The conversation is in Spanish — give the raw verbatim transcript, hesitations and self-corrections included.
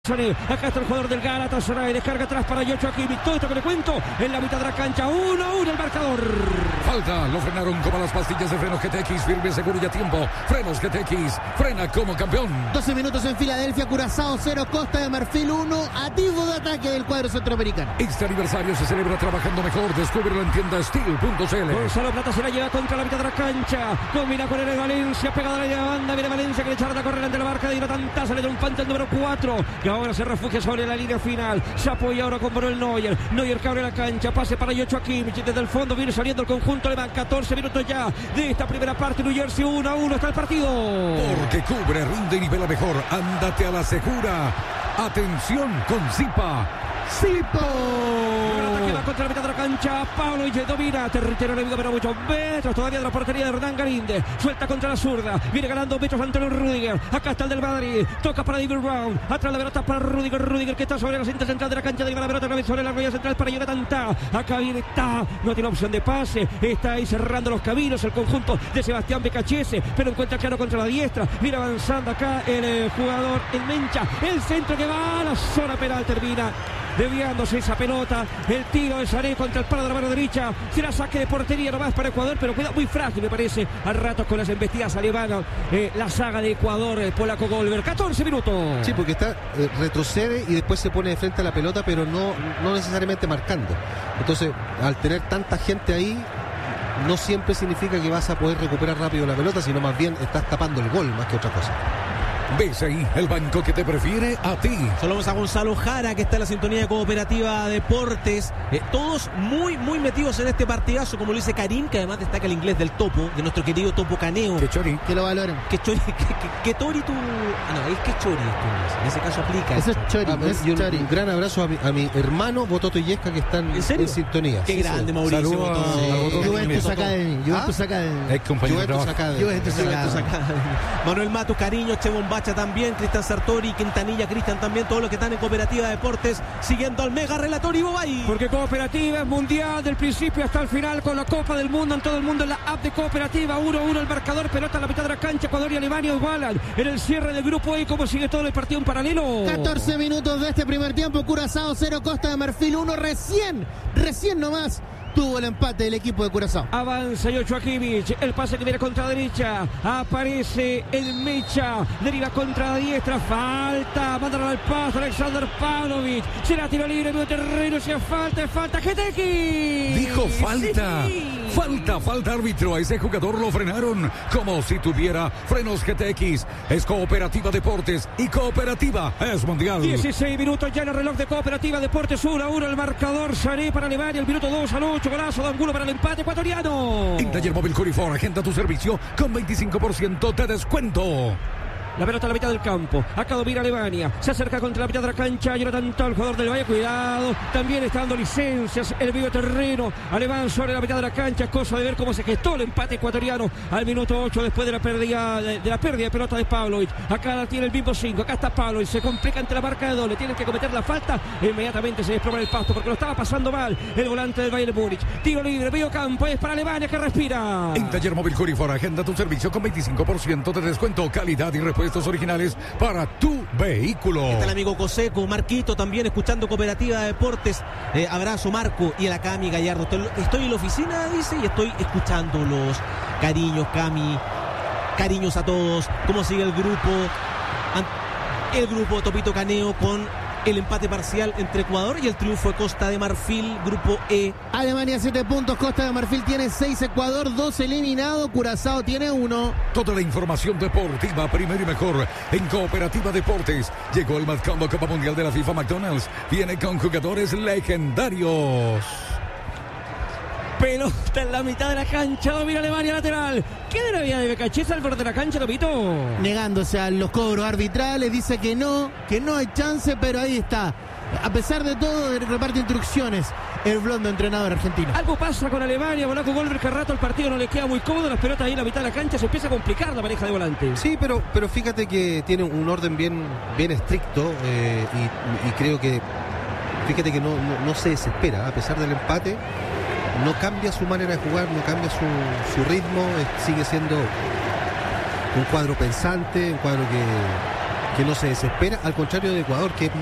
Acá está el jugador del Galatasaray, descarga atrás para Joshua Kimmich. Todo esto que le cuento en la mitad de la cancha. uno a uno el marcador. Falta, lo frenaron como las pastillas de frenos G T X, firme, seguro y a tiempo. Frenos G T X, frena como campeón. doce minutos en Filadelfia, Curazao cero, Costa de Marfil uno. Ativo de ataque del cuadro centroamericano. Este aniversario se celebra trabajando mejor. Descúbrelo en tienda steel punto c l. Gonzalo Plata se la lleva contra la mitad de la cancha. Combina con el de Valencia, pegada a la banda. Viene Valencia que le echará la correr ante la marca de Tantas. Sale de un pante el número cuatro. Que ahora se refugia sobre la línea final. Se apoya ahora con Manuel Neuer. Neuer que abre la cancha. Pase para Joshua Kimmich. Desde el fondo viene saliendo el conjunto alemán. catorce minutos ya de esta primera parte. New Jersey uno a uno está el partido. Porque cubre, rinde y nivela mejor. Ándate a la segura. Atención con Zipa. ¡Zipo! Que va contra la mitad de la cancha. Pablo y domina. Territorio enemigo, pero muchos metros todavía de la portería de Hernán Galinde. Suelta contra la zurda. Viene ganando metros Antonio Rüdiger. Acá está el del Madrid. Toca para David Brown. Atrás la pelota para Rüdiger. Rüdiger que está sobre la cinta central de la cancha. Lleva la pelota otra vez sobre la raya central para Jonathan Tah. Acá viene Tah. No tiene opción de pase. Está ahí cerrando los caminos el conjunto de Sebastián Becachese. Pero encuentra claro contra la diestra. Viene avanzando acá el eh, jugador en Mencha. El centro que va a la zona penal. Termina desviándose esa pelota. El tiro de Sané contra el palo de la mano derecha. Será saque de portería nomás para Ecuador, pero queda muy frágil, me parece, a ratos con las embestidas alemanas. Eh, la saga de Ecuador, el polaco Goldberg. catorce minutos. Sí, porque está eh, retrocede y después se pone de frente a la pelota, pero no, no necesariamente marcando. Entonces, al tener tanta gente ahí, no siempre significa que vas a poder recuperar rápido la pelota, sino más bien estás tapando el gol más que otra cosa. ¿Ves ahí el banco que te prefiere a ti? Saludamos a Gonzalo Jara, que está en la sintonía de Cooperativa Deportes. Eh, todos muy, muy metidos en este partidazo, como lo dice Karim, que además destaca el inglés del Topo, de nuestro querido Topo Caneo. Que chori. Que lo valoren. Que chori, que, que, que tori tu... No, es que chori tu, en ese caso aplica. Eso es chori, Ah, es y un, chori. un gran abrazo a mi, a mi hermano Bototo Yesca, que están ¿En serio? en sintonía. Qué Sí, grande, sí. Mauricio. Saludos a- Bototo. a Bototo. Juventus Bototo. Academy. Juventus ¿Ah? Academy. Es compañero de Juventus trabajo. Academy. Juventus Juventus Academy. Academy. Manuel Matus, Cariño, Chevon Bacha también, Cristian Sartori, Quintanilla, Cristian también, todos los que están en Cooperativa Deportes, siguiendo al mega relator Ivo Bay. Porque Cooperativa es mundial del principio hasta el final con la Copa del Mundo en todo el mundo en la app de Cooperativa. uno a uno el marcador, pelota a la mitad de la cancha. Ecuador y Alemania igualan en el cierre del grupo E. ¿Cómo sigue todo el partido en paralelo? catorce minutos de este primer tiempo. Curazao cero, Costa de Marfil uno. Recién, recién nomás tuvo el empate del equipo de Curazao. Avanza Joshua Kimmich, el pase que viene contra la derecha, aparece el Mecha, deriva contra la diestra, falta, mandaron al paso Alexander Pavlovich, será tiro libre, medio terreno, si es falta, es falta, G T X. Dijo falta. Sí. Falta, falta árbitro. A ese jugador lo frenaron como si tuviera frenos G T X. Es Cooperativa Deportes y Cooperativa es mundial. dieciséis minutos ya en el reloj de Cooperativa Deportes. uno a uno el marcador. Sané para Alemania. El minuto dos al ocho. Golazo de Angulo para el empate ecuatoriano. En Taller Móvil Curifor, agenda tu servicio con veinticinco por ciento de descuento. La pelota a la mitad del campo. Acá domina Alemania. Se acerca contra la mitad de la cancha. Jonathan Tah, el jugador del Valle. Cuidado. También está dando licencias. El medio terreno. Alemán sobre la mitad de la cancha. Cosa de ver cómo se gestó el empate ecuatoriano al minuto ocho después de la pérdida de, de la pérdida de pelota de Pavlovich. Acá la tiene el mismo cinco. Acá está Pavlovich. Se complica ante la marca de doble. Tienen que cometer la falta. E inmediatamente se desploma el pasto porque lo estaba pasando mal el volante del Bayern Múnich. Tiro libre. Medio campo. Es para Alemania que respira. En Taller Móvil Curifor, agenda tu servicio con veinticinco por ciento de descuento. Calidad y repuestos originales para tu vehículo. Está el amigo Coseco, Marquito también escuchando Cooperativa Deportes. Eh, abrazo Marco y a la Cami Gallardo. Estoy, estoy en la oficina, dice, y estoy escuchándolos. Cariños, Cami. Cariños a todos. ¿Cómo sigue el grupo? An- El grupo Topito Caneo con el empate parcial entre Ecuador y el triunfo de Costa de Marfil, grupo E. Alemania siete puntos, Costa de Marfil tiene seis, Ecuador dos eliminado, Curazao tiene uno. Toda la información deportiva, primero y mejor, en Cooperativa Deportes. Llegó el más combo Copa Mundial de la FIFA McDonald's. Viene con jugadores legendarios. Pelota en la mitad de la cancha. Domina Alemania lateral. ¿Qué de la vía de Becachese al borde de la cancha, Topito? Negándose a los cobros arbitrales, dice que no, que no hay chance, pero ahí está. A pesar de todo, reparte instrucciones el blondo entrenador argentino. Algo pasa con Alemania, Monaco Goldberg, que a rato el partido no le queda muy cómodo, las pelotas ahí en la mitad de la cancha, se empieza a complicar la pareja de volantes. Sí, pero, pero fíjate que tiene un orden bien, bien estricto eh, y, y creo que, fíjate que no, no, no se desespera, a pesar del empate. No cambia su manera de jugar, no cambia su, su ritmo, eh, sigue siendo un cuadro pensante, un cuadro que, que no se desespera, al contrario de Ecuador, que es